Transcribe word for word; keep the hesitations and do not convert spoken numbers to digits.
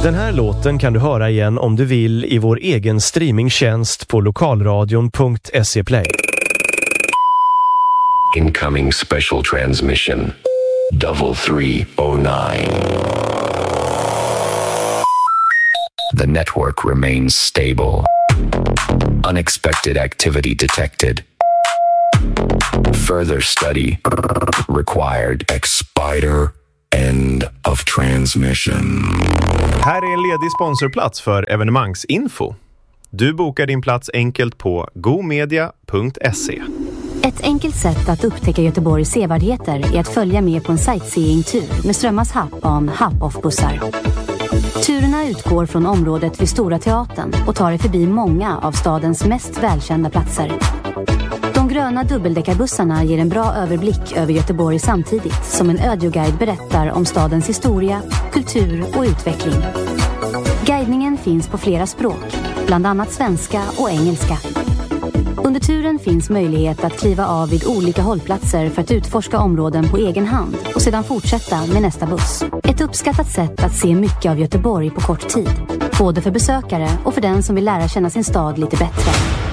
Den här låten kan du höra igen om du vill i vår egen streamingtjänst på lokalradion punkt se play. Incoming special transmission. Double three oh nine. The network remains stable. Unexpected activity detected. Further study required. Expire. End of transmission. Här är en ledig sponsorplats för evenemangsinfo. Du bokar din plats enkelt på gomedia punkt se. Ett enkelt sätt att upptäcka Göteborgs sevärdheter är att följa med på en sightseeing-tur med Strömmas Happ-on Happ-off-bussar. Turerna utgår från området vid Stora Teatern och tar dig förbi många av stadens mest välkända platser. De gröna dubbeldäckarbussarna ger en bra överblick över Göteborg samtidigt som en audioguide berättar om stadens historia, kultur och utveckling. Guidningen finns på flera språk, bland annat svenska och engelska. Under turen finns möjlighet att kliva av vid olika hållplatser för att utforska områden på egen hand och sedan fortsätta med nästa buss. Ett uppskattat sätt att se mycket av Göteborg på kort tid, både för besökare och för den som vill lära känna sin stad lite bättre.